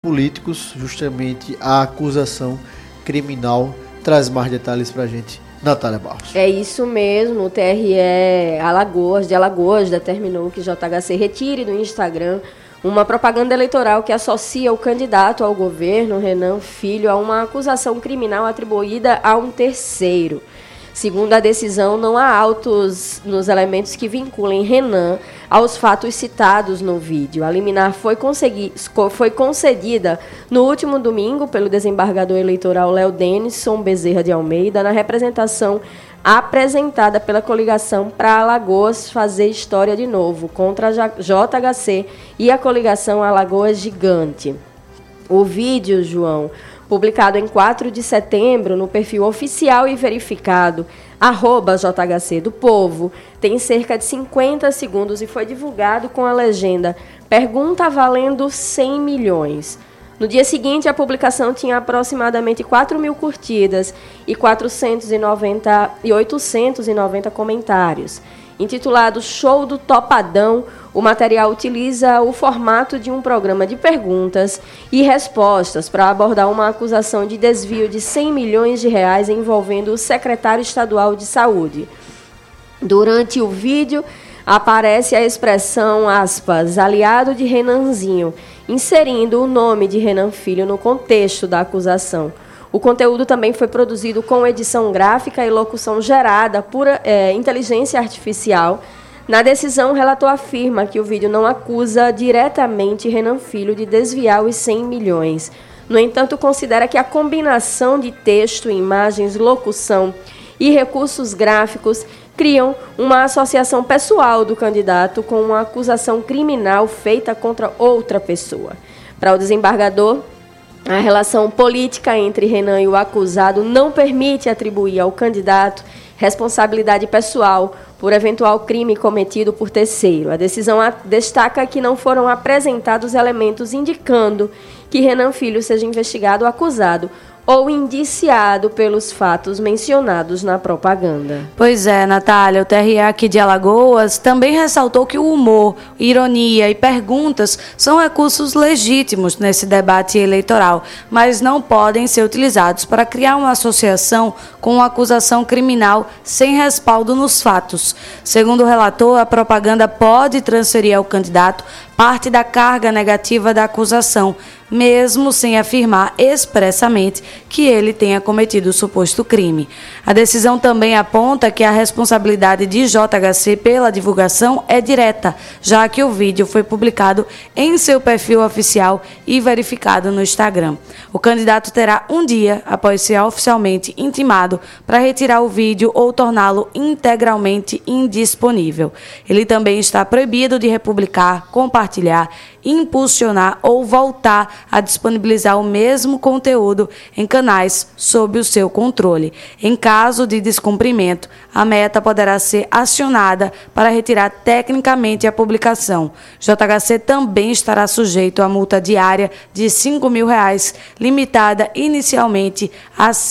políticos, justamente a acusação criminal. Traz mais detalhes para a gente, Natália Barros. É isso mesmo, o TRE de Alagoas determinou que JHC retire do Instagram uma propaganda eleitoral que associa o candidato ao governo, Renan Filho, a uma acusação criminal atribuída a um terceiro. Segundo a decisão, não há autos nos elementos que vinculem Renan aos fatos citados no vídeo. A liminar foi concedida no último domingo pelo desembargador eleitoral Léo Denison Bezerra de Almeida, na representação apresentada pela coligação Pra Alagoas Fazer História de Novo, contra a JHC e a coligação Alagoas Gigante. O vídeo, João, publicado em 4 de setembro no perfil oficial e verificado @JHC do Povo, tem cerca de 50 segundos e foi divulgado com a legenda "Pergunta valendo 100 milhões". No dia seguinte, a publicação tinha aproximadamente 4.000 curtidas e 890 comentários. Intitulado Show do Topadão, o material utiliza o formato de um programa de perguntas e respostas para abordar uma acusação de desvio de 100 milhões de reais envolvendo o secretário estadual de saúde. Durante o vídeo, aparece a expressão, aspas, aliado de Renanzinho, inserindo o nome de Renan Filho no contexto da acusação. O conteúdo também foi produzido com edição gráfica e locução gerada por inteligência artificial. Na decisão, o relator afirma que o vídeo não acusa diretamente Renan Filho de desviar os 100 milhões. No entanto, considera que a combinação de texto, imagens, locução e recursos gráficos criam uma associação pessoal do candidato com uma acusação criminal feita contra outra pessoa. Para o desembargador, a relação política entre Renan e o acusado não permite atribuir ao candidato responsabilidade pessoal por eventual crime cometido por terceiro. A decisão destaca que não foram apresentados elementos indicando que Renan Filho seja investigado ou acusado ou indiciado pelos fatos mencionados na propaganda. Pois é, Natália, o TRE aqui de Alagoas também ressaltou que o humor, ironia e perguntas são recursos legítimos nesse debate eleitoral, mas não podem ser utilizados para criar uma associação com uma acusação criminal sem respaldo nos fatos. Segundo o relator, a propaganda pode transferir ao candidato parte da carga negativa da acusação, mesmo sem afirmar expressamente que ele tenha cometido o suposto crime. A decisão também aponta que a responsabilidade de JHC pela divulgação é direta, já que o vídeo foi publicado em seu perfil oficial e verificado no Instagram. O candidato terá um dia após ser oficialmente intimado para retirar o vídeo ou torná-lo integralmente indisponível. Ele também está proibido de republicar, compartilhar, impulsionar ou voltar a disponibilizar o mesmo conteúdo em canais sob o seu controle. Em caso de descumprimento, a meta poderá ser acionada para retirar tecnicamente a publicação. JHC também estará sujeito à multa diária de R$ 5.000, limitada inicialmente a R$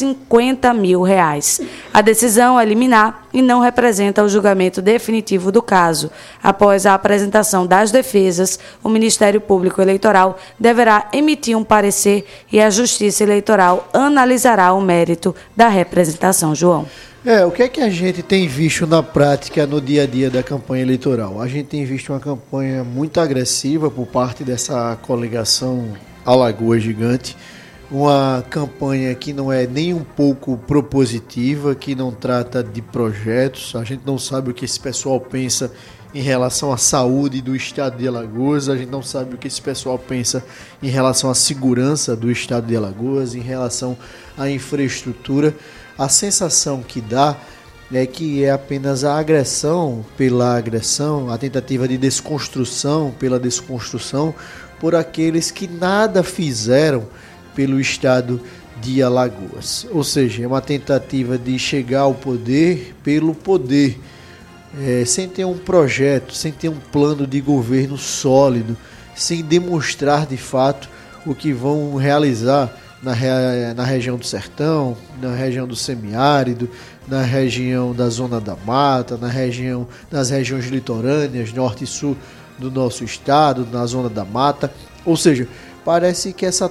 50.000. A decisão é liminar e não representa o julgamento definitivo do caso. Após a apresentação das defesas, o Ministério Público Eleitoral deverá emitir um parecer e a Justiça Eleitoral analisará o mérito da representação. João. O que é que a gente tem visto na prática, no dia a dia da campanha eleitoral? A gente tem visto uma campanha muito agressiva por parte dessa coligação Alagoas Gigante, uma campanha que não é nem um pouco propositiva, que não trata de projetos. A gente não sabe o que esse pessoal pensa em relação à saúde do estado de Alagoas, a gente não sabe o que esse pessoal pensa em relação à segurança do estado de Alagoas, em relação à infraestrutura. A sensação que dá é que é apenas a agressão pela agressão, a tentativa de desconstrução pela desconstrução por aqueles que nada fizeram pelo estado de Alagoas. Ou seja, é uma tentativa de chegar ao poder pelo poder, sem ter um projeto, sem ter um plano de governo sólido, sem demonstrar de fato o que vão realizar na região do sertão, na região do semiárido, na região da zona da mata, nas regiões litorâneas, norte e sul do nosso estado, na zona da mata. Ou seja, parece que essa